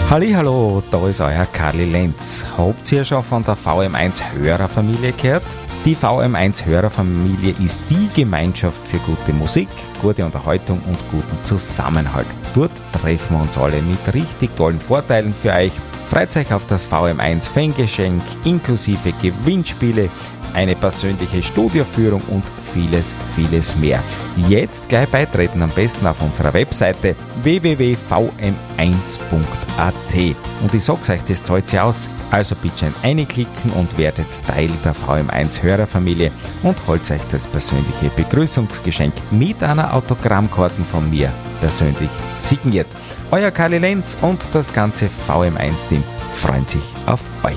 Hallihallo, da ist euer Karli Lenz. Habt ihr schon von der VM1 Hörerfamilie gehört? Die VM1 Hörerfamilie ist die Gemeinschaft für gute Musik, gute Unterhaltung und guten Zusammenhalt. Dort treffen wir uns alle mit richtig tollen Vorteilen für euch. Freut euch auf das VM1 Fangeschenk inklusive Gewinnspiele, eine persönliche Studioführung und vieles, vieles mehr. Jetzt gleich beitreten, am besten auf unserer Webseite www.vm1.at. Und ich sag's euch, das zahlt sich aus. Also bitte ein einklicken und werdet Teil der VM1 Hörerfamilie und holt euch das persönliche Begrüßungsgeschenk mit einer Autogrammkarten von mir persönlich signiert. Euer Karli Lenz und das ganze VM1-Team freuen sich auf euch.